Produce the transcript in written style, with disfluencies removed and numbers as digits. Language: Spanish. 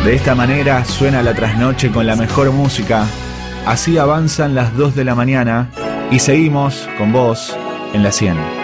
De esta manera suena la trasnoche con la mejor música. Así avanzan las 2 de la mañana y seguimos con vos en la 100.